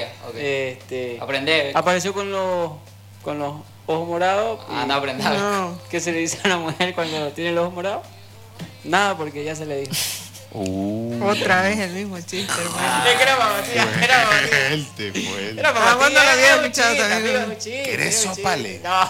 ya. Aprendé. Apareció con los ojos morados. No aprendí. No. ¿Qué se le dice a una mujer cuando tiene los ojos morados? Nada, porque ya se le dijo. Otra vez el mismo chiste, hermano. Era para Matías, era para Matías. Él te fue. Era para ¿Cuándo lo había era un escuchado chiste, también? amigo, un chiste, ¿Querés era un sopale? chiste. No.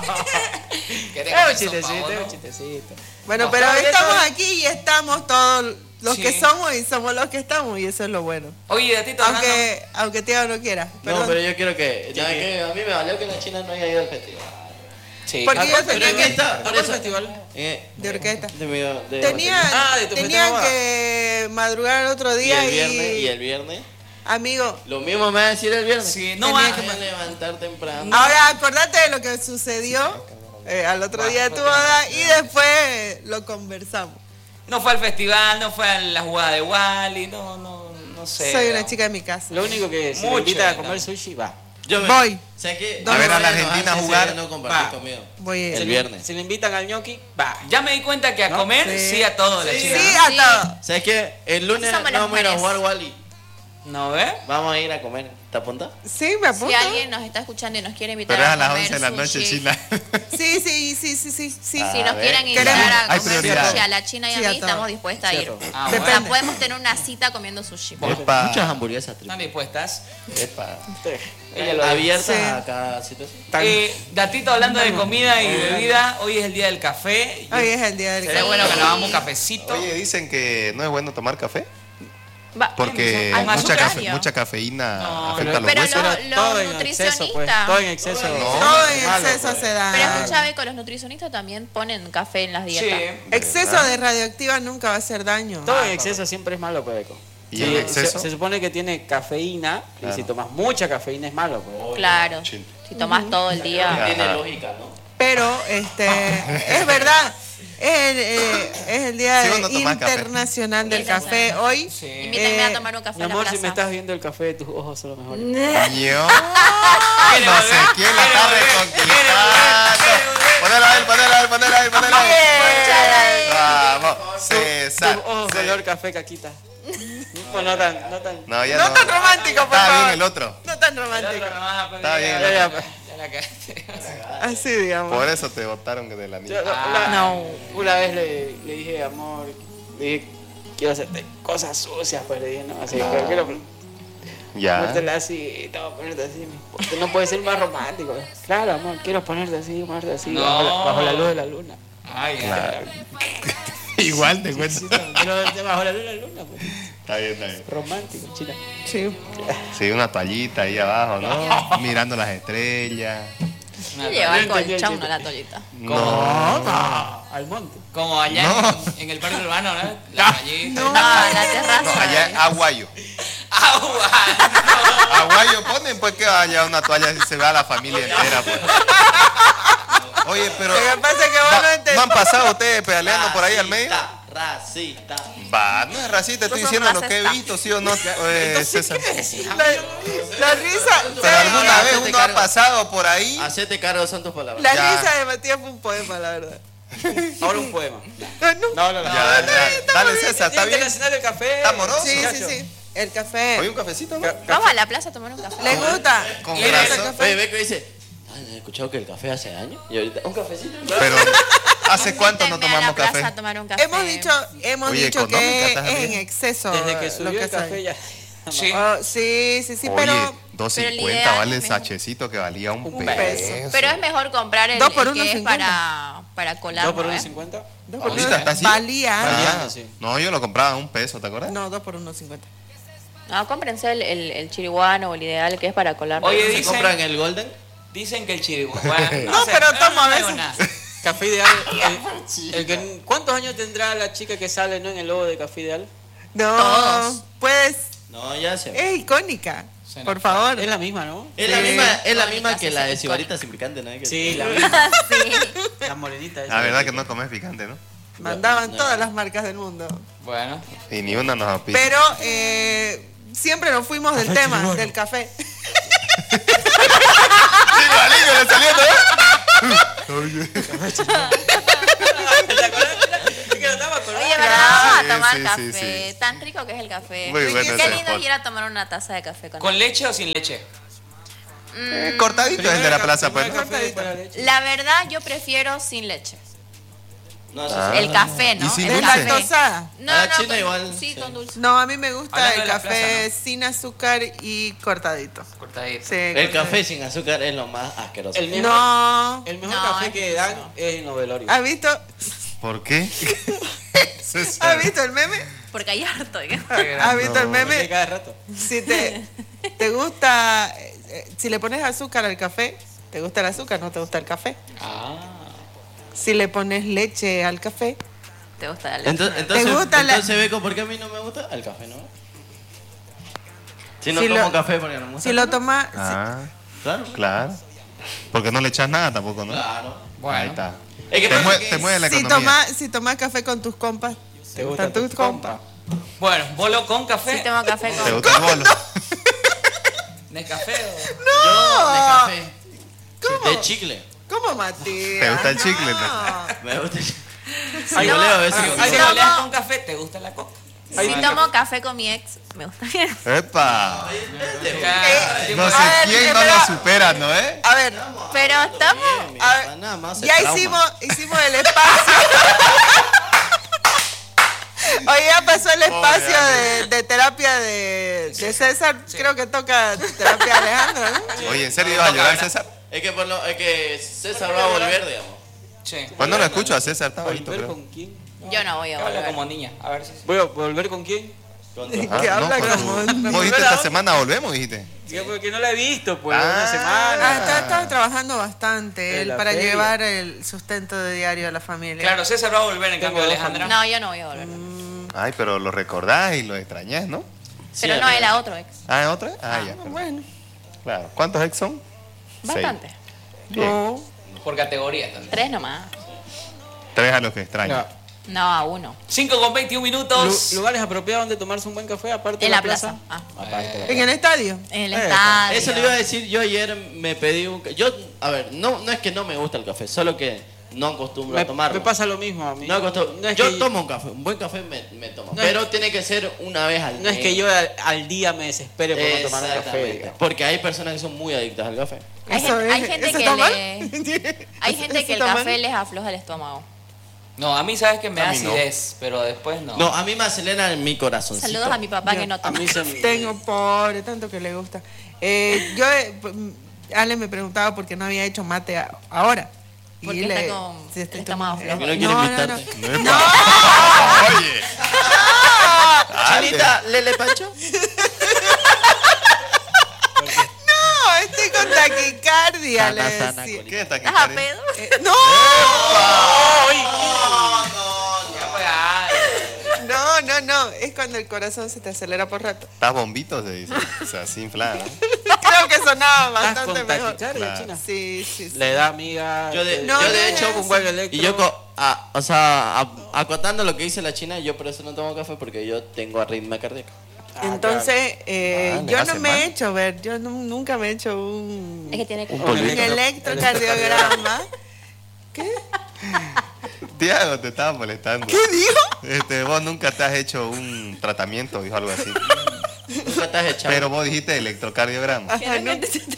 Era un chistecito, era un chistecito. Bueno, pero estamos aquí y estamos todos los que somos y somos los que estamos y eso es lo bueno. Oye, Datito, aunque Tiago no quiera. No, pero yo quiero que... A mí me valió que la China no haya ido al festival. Sí. Porque yo Pero tenía ¿qué está? ¿A cuál festival? de orquesta. De Tenían que madrugar el otro día y el viernes. Amigo. Lo mismo me va a decir el viernes. Sí, no vas a levantar temprano. Ahora, acordate de lo que sucedió al otro día de tu boda y después lo conversamos. No fue al festival, no fue a la jugada de Wally, no sé. Soy una chica de mi casa. Lo único que si me invita a comer sushi, va. Voy. O sea que a ver a la Argentina jugar. No compartir conmigo. Voy el viernes. Si le invitan al ñoqui, va. Ya me di cuenta que a comer sí a todo la chica. Sí, a todo. ¿Sabes qué? El lunes Somos las vamos a ir a mujeres. jugar Wally. ¿No ves? Vamos a ir a comer. ¿Te apuntas? Sí, me apunto. Si alguien nos está escuchando y nos quiere invitar Pero es a a las comer 11 de la noche, sushi, China. Sí. Si nos quieren invitar Queremos- a hay comer prioridades. sushi a la China y Sí, a a mí, todo. estamos dispuestas a ir. Cierto. Ah, O bueno. sea, podemos tener una cita comiendo sushi. Epa. Muchas hamburguesas ¿Están dispuestas? Ella lo abiertas Sí. a cada situación. Datito, hablando de comida y bebida, hoy es el día del café. Hoy es el día del Sería café. bueno que nos hagamos un cafecito. Oye, dicen que no es bueno tomar café Va, porque al mucha, contrario. mucha cafeína No, afecta a los pero huesos. los todo en exceso, pues. nutricionistas. Todo en exceso. Todo en Malo, exceso pues. se da. Pero escucha, Beco, los nutricionistas también ponen café en las dietas. Exceso de radioactiva nunca va a hacer daño. Todo en exceso siempre es malo, pues. ¿Y en exceso? Se supone que tiene cafeína y si tomas mucha cafeína es malo, pues. Claro. Chin. Si tomas todo el día. Tiene lógica, ¿no? Pero es verdad. Es el día Sí, vos no tomás café. internacional del café hoy. Invítenme a tomar un café Mi a la amor, plaza. si me estás viendo el café de tus ojos son los mejores. Yo no sé quién la está reconquistando. Ponelo a él. Vamos, César. Tus ojos color café caquita. Pues no tan. No, ya No tan romántico, por Está favor. bien el otro. No tan romántico. Está bien. Ya, Así, digamos. Por eso te botaron de la niña. Una vez le dije, amor, le dije, quiero hacerte cosas sucias, pues le dije, no, así, pero quiero Ya. ponértela así, todo, ponerte así, porque no puede ser más romántico. Claro, amor, quiero ponerte así, No. bajo la luz de la luna. Ay, Claro. Igual te cuento. Pero bajo la luz de la luna, pues, Está bien. romántico, china. Sí. Sí, una toallita ahí abajo, ¿no? Mirando las estrellas. Lleva el No entendí el colchón, chiste. no la toallita. No. Al monte. como allá en el parque urbano, ¿no? La rayita. No, la terraza. No, allá es aguayo. Agua. Aguayo ponen pues que haya una toalla y se vea la familia entera, pues. Oye, pero Lo que pasa es que vos no entendés. ¿no han pasado ustedes pedaleando por ahí al medio? Racista. Va, no es racista, estoy Vos sos diciendo lo que he racista. visto, ¿sí o no, César? La risa, Pero alguna vez hacete uno ha cargo. pasado por ahí. Hacete cargo, son tus palabras. la Ya. risa de Matías fue un poema, la verdad. Ahora un poema. No. No. Ya, dale, César, ¿está bien? Internacional del café. ¿Está amoroso? Sí. El café. Oye, un cafecito, ¿no? Vamos a la plaza a tomar un café. ¿Les gusta? Con ¿Les gusta el razón. café? Oye, ve que dice, ¿has escuchado que el café hace daño? Y ahorita, ¿un cafecito? Pero, ¿hace cuánto no Invítenme a la tomamos plaza café? a tomar un café. Hemos Oye, dicho económica, que estás es en bien. exceso. Desde que lo subió que el café sale. ya. Sí. Oh, sí, Oye, pero 2.50 ideal vale el es mejor. sachecito que valía un Un peso. peso. Pero es mejor comprar el, Dos por el que es 1.50. para colar. 2 por ¿no? 1.50. Ahorita está así. valía. Valía, sí. No, yo lo compraba a un peso, ¿te acuerdas? No, 2 por 1.50. No, cómprense el chiriguano o el ideal que es para colar. Oye, ¿Se dicen- compran el Golden? Dicen que el chiriguano. No, pero toma a veces. Café Ideal. ¿Cuántos años tendrá la chica que sale no en el logo de Café Ideal? No, Todos. pues No, ya se... es icónica. Se nos Por favor. Es la misma, ¿no? Es la Icónica, misma que sí, la sí, de icónica. Sibarita sin picante, ¿no? Sí, la misma. Sí. La morenita esa. La verdad que no comes picante, ¿no? Mandaban No. todas las marcas del mundo. Bueno. Y ni una nos apita. Pero siempre nos fuimos del tema, del café. le saliendo, ¿Te acuerdas? Es que lo estaba acordando. Oye, verdad vamos Sí, a tomar sí, café. sí. Tan rico que es el café. Muy bueno Qué ese lindo spot. es ir a tomar una taza de café con ¿Con leche o sin leche? Cortadito es el de la plaza, pues. Primero ¿no? café, después la leche. La verdad, yo prefiero sin leche. No, sí, Ah. sí. El café, ¿no? ¿Y sin el dulce? café. ¿Lactosa? No, A la no, china igual, Sí, sí. con dulce. No, a mí me gusta Hablando el de la café plaza, sin azúcar y cortadito. Cortadito. Sí, El café sin azúcar es lo más asqueroso. El mejor, No. el mejor No, café es que que dan no. es en los velorios. ¿Has visto, ¿Por qué? César. ¿has visto el meme? Porque hay harto. ¿Has visto el Porque meme? cada rato. Si te gusta, si le pones azúcar al café, ¿te gusta el azúcar? ¿No te gusta el café? Ah. Si le pones leche al café, ¿Te gusta la leche? Entonces, gusta la- entonces Beco, ¿por qué a mí no me gusta? El café, ¿no? Si no Si tomo lo- café porque no me gusta. si lo tomas, Ah, Claro. claro. Porque no le echas nada tampoco, ¿no? Claro. Ahí está. Es que Te, pasa que- te mueve la si economía. tomas café con tus compas, ¿Te gustan tus compas? Bueno, bolo con café. Sí, tomo café ¿Te con... gusta el bolo? ¿Nescafé o...? Yo de café. ¿Cómo? De chicle. ¿cómo, Matías? ¿Te gusta el chicle? No. Me gusta el chicle. Si Ay, tomo- boleo, ese Si que- si no boleas tomo- con café, ¿te gusta la coca? Si tomo café con mi ex, me gusta bien. ¡Epa! Sí, No pues, sé A ver, quién no pero- lo supera, ¿no, eh? A ver, Pero estamos... a ver, Nada más el ya trauma. hicimos el espacio. Hoy ya pasó el espacio de terapia de César. Creo que toca terapia de Alejandro, ¿no? Oye, ¿en serio ibas a llorar, César? Es que César va a volver, digamos. Sí. Pues no lo escucho a César, está bajito, ¿Volver creo. con quién? Yo no voy a Habla volver. como niña, a ver si... Voy a volver con quién. Ah, Que habla pero como- ¿Vos dijiste esta semana volvemos, dijiste? Sí, porque no la he visto, pues, Ah. una semana. Estaba trabajando bastante En él la para feria. llevar el sustento de diario a la familia. Claro, César va a volver en cambio de dos Alejandra. No, yo no voy a volver. Ay, pero lo recordás y lo extrañás, ¿no? Pero no, él a otro ex. Ah, ¿otra? Ah, ya. Bueno, Claro. ¿Cuántos ex son? Bastante. Bien. no. Por categoría también. 3 nomás. 3 a los que extraño. Ya. No, a uno. 5 con 21 minutos. Lugares apropiados donde tomarse un buen café, aparte de En la plaza. Ah, En el estadio. en el Eh, estadio. Eso le iba a decir, yo ayer me pedí un... Yo, a ver, no es que no me gusta el café, solo que no acostumbro a tomarlo. Me pasa lo mismo a mí. No acostumbro. No es Yo que- tomo un café, un buen café me tomo. No es- Pero tiene que ser una vez al No es que yo al día me desespere por no tomar un café. Exactamente. digamos. Porque hay personas que son muy adictas al café. Hay gente ¿eso que está mal? hay gente que el ¿Eso está café mal? les afloja el estómago. No, a mí sabes que me A da mí no. acidez, pero después no. No, a mí me acelera en mi corazón. Saludos a mi papá que no A toma. mí se me... Tengo pobre, tanto que le gusta. Ale me preguntaba por qué no había hecho mate ahora. Porque está con sí, estoy el estómago tomando- flojo. Que no quiere invitarte. Oye. Chinita, Lele Pancho. No, estoy con taquicardia, le Sana, sana, decía. ¿Qué está aquí? ¿Estás a Karen? pedo? ¡No! No. Es cuando el corazón se te acelera por rato. Estás bombito, se dice. O sea, así inflada, ¿no? Creo que sonaba ¿Estás bastante con mejor. taquicardia, Claro. China? Sí. La edad, amiga. Yo de No, no hecho, es un buen electro. y yo, acotando lo que dice la China, yo por eso no tomo café porque yo tengo arritmia cardíaca. Entonces, ¿le yo hace no me mal? he hecho ver, yo nunca me he hecho un Es que tiene que... polvito. electrocardiograma. ¿Qué? Tiago, te estaba molestando. ¿Qué dijo? Vos nunca te has hecho un tratamiento, dijo algo así. Nunca te has echado. Pero vos dijiste electrocardiograma. Ajá, no.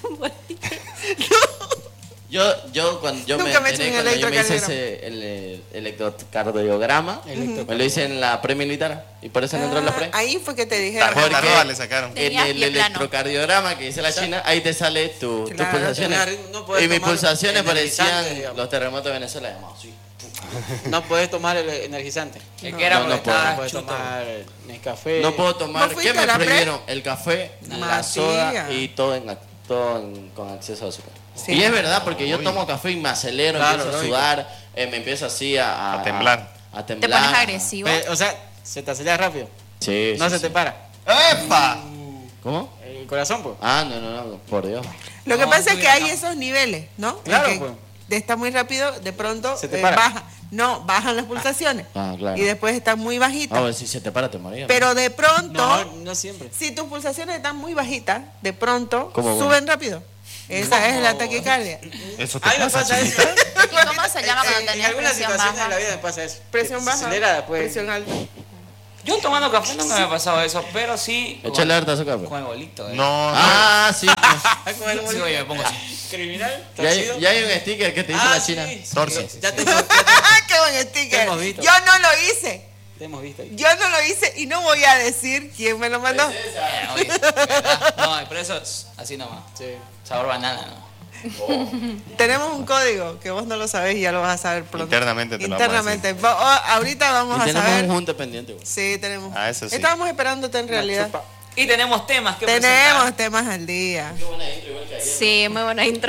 Yo cuando yo Nunca me he hecho enteré, un cuando yo me hice electrocardiograma. el electrocardiograma, me lo hice en la pre-militar y por eso no entró en la pre. Ahí fue que te dijeron. Tarjeta Porque- roja le sacaron. Te- En Tenías el pie plano. electrocardiograma que dice la China, ahí te sale tus Claro, pulsaciones. no podés Y mis tomar pulsaciones energizantes, parecían digamos. los terremotos de Venezuela. Digamos, así. No puedes tomar el energizante. Es que era No, porque no puedo. estaba No puedes chuto. tomar Nescafé. No puedo tomar. ¿Vos ¿Qué fuiste a me la pre? prohibieron? El café, la Matías. soda y todo con exceso de azúcar. Sí. Y es verdad, porque yo tomo café y me acelero, Claro, empiezo a lógico. sudar, me empiezo así A temblar. A Te temblar. pones agresivo. O sea, se te acelera rápido. Sí, No sí, se sí. te para. ¡Epa! ¿Cómo? El corazón, pues. Ah, no, por Dios. Lo que No, pasa es tú que ya hay no. esos niveles, ¿no? Claro, Que pues. está muy rápido, de pronto Se te para. baja. No, bajan las pulsaciones. Ah, claro. Y después están muy bajitas. Ah, bueno, si se te para te morías. Pero de pronto, No siempre. si tus pulsaciones están muy bajitas, de pronto ¿Cómo, suben rápido. Esa es la taquicardia. Eso te Ay, me pasa, pasa eso. Chinita. ¿Y cómo se llama cuando En tenés algunas presión situaciones de la baja? vida me pasa eso. Presión Se baja, acelera después. presión alta. Yo tomando café nunca me ha pasado eso, pero sí. Échale harta azúcar. Con el bolito. No, no. Ah, sí. pues. Ay, con el Sí, bolito. oye, me pongo así. ¿Criminal? Ya hay un sticker que te dice la China. Sí. Torsi. Ya te ¡Qué buen sticker! hemos visto. Yo no lo hice. hemos visto ahí. Yo no lo hice y no voy a decir quién me lo mandó. Oye, ¿verdad? No, pero eso es así nomás. Sí. Sabor banana, ¿no? Tenemos un código que vos no lo sabés y ya lo vas a saber pronto. Internamente te lo vamos a Internamente. Ahorita vamos Y a tenemos saber. un junte pendiente, güey. Sí, tenemos. Ah, eso sí. Estábamos esperándote en realidad. Chupa. Y tenemos temas que Tenemos presentar. temas al día. Sí, muy buena intro.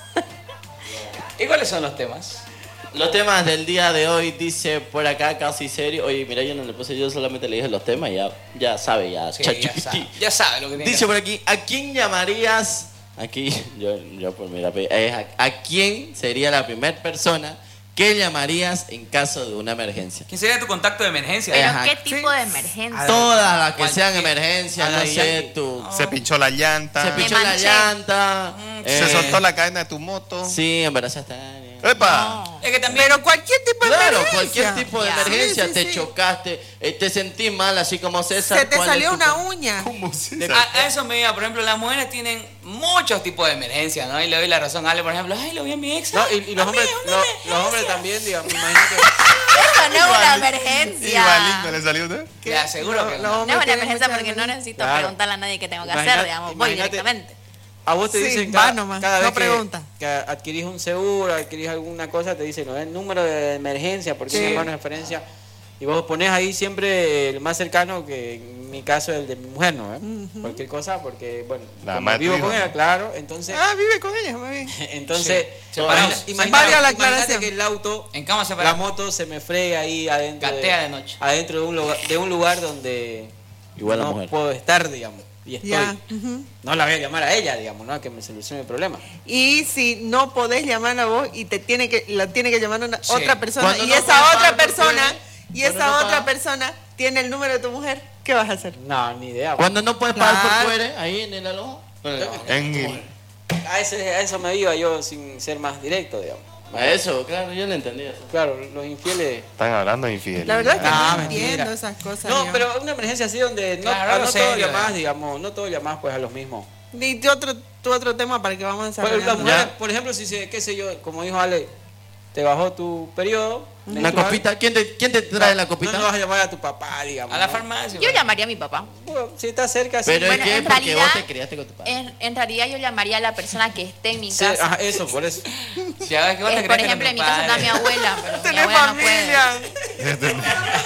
¿Y cuáles son los temas? Los temas del día de hoy dice por acá casi serio. Oye, mira, yo no le puse, yo solamente le dije los temas y ya sabe, ya. Sí, ChatGPT. ya sabe lo que tiene. Dice por aquí, ¿a quién llamarías? Aquí, yo por mi apellido, ¿a quién sería la primera persona que llamarías en caso de una emergencia? ¿Quién sería tu contacto de emergencia? Pero Ajá. ¿qué tipo de emergencia? Todas las que sean Cualquier- emergencias, a la no sé, Yankee. tú. Se pinchó la llanta. Se pinchó la manché. llanta. Se soltó la cadena de tu moto. Sí, embarazaste a alguien. ¡Epa! Es que también. Pero cualquier tipo de Claro, emergencia. cualquier tipo de Ya. emergencia, Sí, sí, te sí. chocaste, te sentís mal, así como César. Se te ¿cuál es salió tu una co- uña. ¿Cómo se A eso me iba, por ejemplo, las mujeres tienen muchos tipos de emergencias, ¿no? Y le doy la razón a Ale, por ejemplo, ay, lo vi a mi ex. No, ay, y los hombres, una los emergencia. hombres también, digamos, imagínate. Eso no es una Y emergencia. Valindo le salió usted. Le aseguro que Los no. No es hombres una tienen emergencia mucha porque no necesito Claro. preguntarle a nadie qué tengo que hacer, Imagínate- digamos. Voy imagínate- directamente. A vos te Sí, dicen va cada, nomás, cada no vez pregunta. que adquirís un seguro, adquirís alguna cosa, te dicen, no, el número de emergencia, porque Sí. es una referencia. Y vos pones ahí siempre el más cercano, que en mi caso el de mi mujer, ¿no? Cualquier cosa, porque, bueno, La como mamá de tu vivo hijo. con ella, claro, entonces... Ah, vive con ella, más bien. Entonces, Sí, separados. Valga la imagínate aclaración. que el auto, En cama la separada. moto se me frega ahí adentro, Gatea de noche. adentro de un lugar donde Igual la no mujer. puedo estar, digamos, y estoy. Ya. Ujú. No la voy a llamar a ella, digamos, ¿no? A que me solucione el problema. Y si no podés llamar a vos y la tiene que llamar a Sí. otra persona Cuando y no esa puedes otra pagar por persona fuera, cuando no pagas. persona tiene el número de tu mujer, ¿qué vas a hacer? No, ni idea. Cuando no puedes pagar Claro. por fuera, ahí en el alojo. En el- A eso me iba yo sin ser más directo, digamos. A eso, claro, yo le entendí eso. Claro, los infieles. Están hablando de infidelidad. La verdad es que Ah, no mentira. entiendo esas cosas. No, digamos. pero una emergencia así donde no, Claro, no algo todos serio, llamás, digamos, no todos llamás pues a los mismos. Y tu otro tema para que vamos a Pues, las desarrollar. mujeres, por ejemplo, si se, qué sé yo, como dijo Ale, te bajó tu periodo. Una menstrual, copita, ¿quién te trae la copita? No, no vas a llamar a tu papá, digamos. A la ¿no? farmacia. Yo bueno. llamaría a mi papá. Bueno, si estás cerca, sí. Pero Bueno, es que en porque vos realidad, te criaste con tu padre. En realidad yo llamaría a la persona que esté en mi Sí, casa. ajá, eso, por eso. Si hagas que vos te Por crees que ejemplo, con en tu mi casa está padre. mi abuela, pero mi Tenés abuela no puede. familia.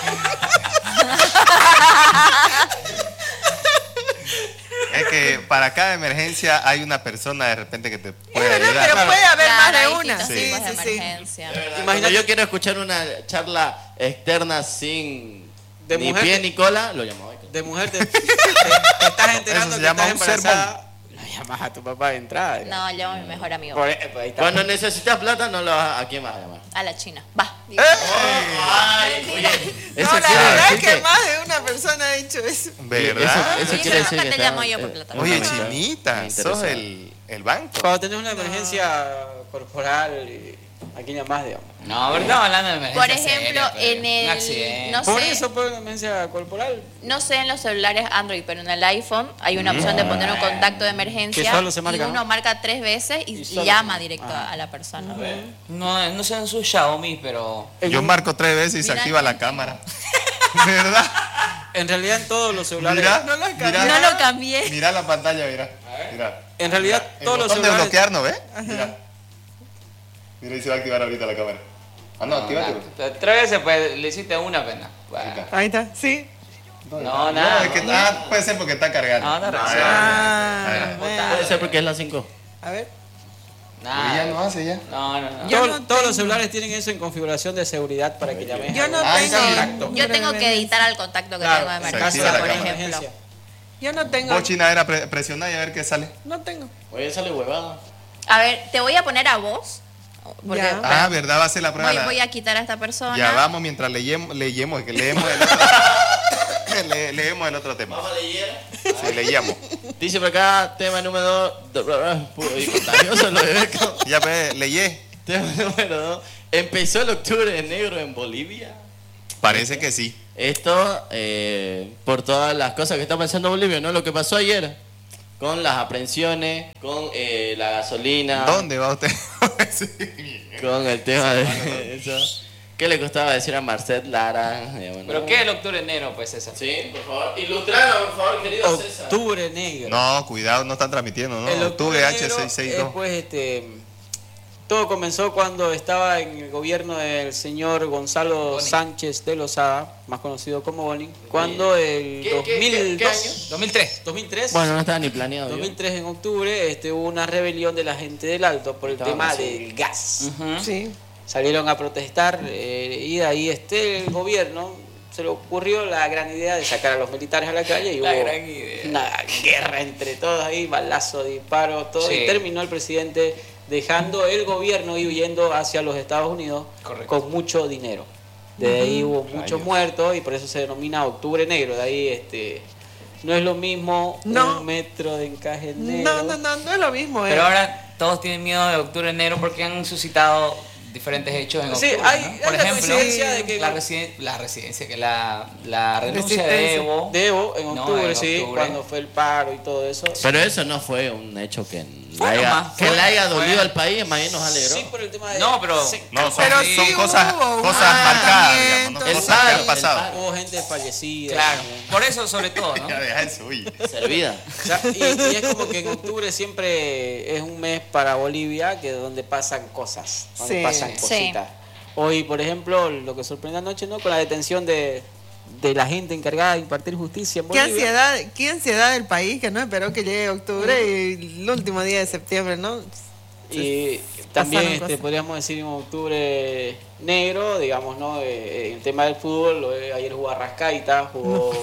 Es que para cada emergencia hay una persona de repente que te Es puede verdad, ayudar. pero puede haber más Claro, de hay una. distintos Sí, tipos de sí, sí. emergencia. Cuando Imagínate- yo quiero escuchar una charla externa sin De ni mujer pie que- ni cola, lo llamo. De mujer te estás enterando se que llama estás un embarazada. La llamas a tu papá de entrada. digamos. No, llamo a mi mejor amigo. Pues ahí está. Cuando necesitas plata, no lo vas, ¿a quién vas a llamar? A la China. Va. Ay, oye, eso No, la quiere verdad es decir que que... más de una persona ha dicho eso. ¿Verdad? Eso Sí, quiere pero decir nunca que te llamo está- yo por plata. Oye, está Chinita, interesado. sos el banco. Cuando tenés una emergencia corporal, ¿a quién llamás, digamos? No, pero estamos hablando de emergencia. Por ejemplo, seria, pues. en el- Un accidente. no Por sé. eso, por una emergencia corporal. No sé en los celulares Android, pero en el iPhone hay una opción de poner un contacto de emergencia Que solo se marca, y uno ¿no? marca 3 veces y, Y solo llama se- directo a la persona. No sé en su Xiaomi, pero. Yo marco 3 veces y se Mira, activa la cámara. ¿Verdad? En realidad en todos los celulares. Mira, No lo cambié. mira, No lo cambié. mira la pantalla, mira. Mira. En realidad El todos los botón de celulares. bloquear, ¿no ves? Mira. Mira y se va a activar ahorita la cámara. Ah, no, actívate. 3 veces, pues le hiciste una pena. Bueno. Ahí está, sí. No, No, nada. es que puede ser porque está cargando. No, no, no. Ah, Puede ser porque es las 5. a ver. Y ya Nada. no hace ya. No, no, no. Yo Todos- no todos tengo. los celulares tienen eso en configuración de seguridad para que llames. Yo no Ah, tengo. exacto. Yo tengo que editar al contacto que Claro, tengo de se emergencia, activa por la cámara. ejemplo. Yo no tengo. Vos, China, era presionar y a ver qué sale. No tengo. Oye, sale huevada. A ver, te voy a poner a vos. Porque Ya. Ah, ¿verdad? Va a ser la prueba. voy a quitar a esta persona. Ya vamos mientras leemos el otro, leemos el otro tema. Vamos a leer. Sí, leíamos. Dice por acá, tema número 2. Uy, contagioso lo de Beco. Ya pues, leí. Tema número 2. ¿Empezó el octubre negro en Bolivia? Parece que sí. Esto por todas las cosas que está pasando Bolivia, ¿no? Lo que pasó ayer con las aprehensiones, con la gasolina. ¿Dónde va usted? Sí. Con el tema de eso. ¿Qué le costaba decir a Marcet Lara? Bueno, ¿Pero qué es el octubre negro, pues, César? Sí, por favor. Ilustranos, por favor, querido César. Octubre negro. No, cuidado, no están transmitiendo, ¿no? El Octubre negro H662. es, pues, todo comenzó cuando estaba en el gobierno del señor Gonzalo Boni. Sánchez de Lozada, más conocido como Boni, cuando el ¿Qué año? 2003, Bueno, no estaba ni planeado. 2003 en octubre, hubo una rebelión de la gente del Alto por el Estaba tema así. del gas. Sí. Salieron a protestar y de ahí el gobierno se le ocurrió la gran idea de sacar a los militares a la calle y La hubo gran idea. una guerra entre todos ahí, balazo, disparo, todo, Sí. y terminó el presidente dejando el gobierno y huyendo hacia los Estados Unidos. Correcto. Con mucho dinero. De ahí hubo muchos muertos y por eso se denomina Octubre Negro. De ahí no es lo mismo No. un metro de encaje negro. No es lo mismo. Pero ahora todos tienen miedo de octubre negro porque han suscitado diferentes hechos en Sí, octubre, hay- ¿no? hay Por la ejemplo, coincidencia de que- la residencia, que la renuncia de Resistencia. Evo. De Evo en No, octubre, en sí, octubre. cuando fue el paro y todo eso. Pero eso no fue un hecho que Fue le haya, nomás, que fue- le haya fue- dolido al país, más bien nos alegró. Sí, por el tema de... No, pero- Sí, No, Pero son sí cosas, hubo cosas un marcadas, digamos, ¿no? tratamiento. Cosas que El han pasado. paro. hubo gente fallecida. Claro, también. por eso sobre todo, ¿no? Ya deja el suyo. Servida. O sea, y es como que en octubre siempre es un mes para Bolivia que donde pasan cosas, donde Sí. pasan Sí. cositas. Hoy, por ejemplo, lo que sorprendió anoche, ¿no? Con la detención de la gente encargada de impartir justicia en Qué Bolivia. ansiedad del país que no esperó que llegue octubre y el último día de septiembre, ¿no? Y también pasaron cosas. podríamos decir un octubre negro, digamos, ¿no? El tema del fútbol, ayer jugó Arrascaita, jugó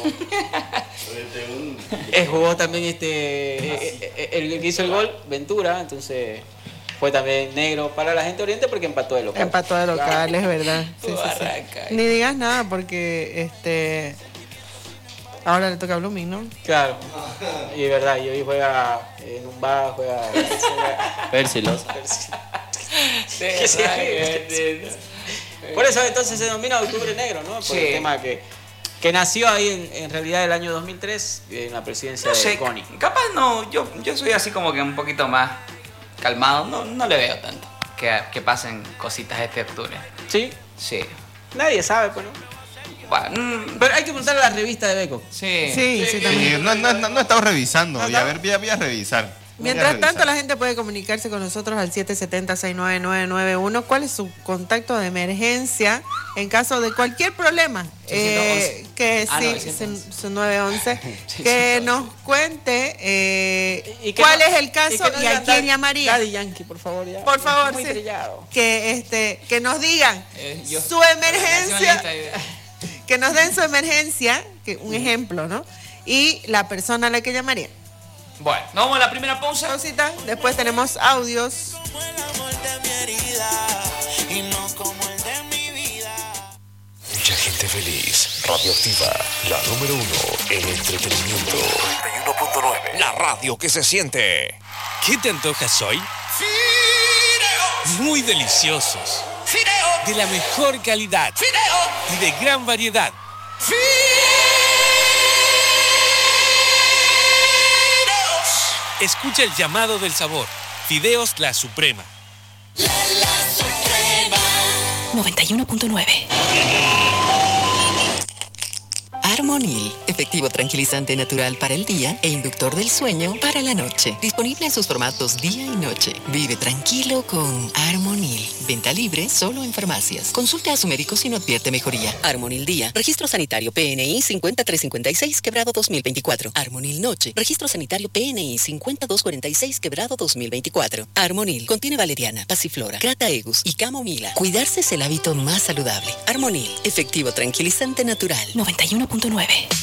jugó también el que hizo el gol, Ventura, entonces fue también negro para la gente de Oriente porque empató de local. Empató de local, es verdad. Sí, sí, sí. Barraca. Ni digas nada porque ahora le toca a Blooming, ¿no? Claro, y es verdad, y hoy juega en un bar, juega... Persilos. Que sí. Por eso entonces se denomina Octubre Negro, ¿no? Por Sí. el tema que nació ahí en realidad el año 2003 en la presidencia No de sé, Boni. capaz no, yo soy así como que un poquito más calmado, no le veo tanto que pasen cositas este octubre. ¿Sí? Sí. Nadie sabe, pues, ¿no? Bueno, Pero hay que preguntarle a la revista de Beco. sí. Sí, también. Sí, no he estado revisando. Y a ver, voy a revisar. Mientras tanto, la gente puede comunicarse con nosotros al 770-69991. ¿Cuál es su contacto de emergencia en caso de cualquier problema? 611. Que Ah, sí, 911. su 911. Que nos cuente Y que cuál no- es el caso que no y a digan quién llamaría. Daddy Yankee, por favor, ya. Por favor, Muy sí. trillado. Que nos digan Yo- su emergencia, Nacionalista, que nos den su emergencia, un ejemplo, ¿no? Y la persona a la que llamaría. Bueno, nos vamos a la primera pausa. Pausita, después tenemos audios. Mucha gente feliz. Radioactiva, la número 1 en entretenimiento. 91.9. La radio que se siente. ¿Qué te antojas hoy? Muy deliciosos. De la mejor calidad. Y de gran variedad. Escucha el llamado del sabor. Fideos La Suprema. 91.9. Armonil, efectivo tranquilizante natural para el día e inductor del sueño para la noche. Disponible en sus formatos día y noche. Vive tranquilo con Armonil. Venta libre solo en farmacias. Consulte a su médico si no advierte mejoría. Armonil Día. Registro sanitario PNI 5356 quebrado 2024. Armonil Noche. Registro sanitario PNI 5246 quebrado 2024. Armonil contiene valeriana, pasiflora, crataegus y camomila. Cuidarse es el hábito más saludable. Armonil, efectivo tranquilizante natural. 91.9.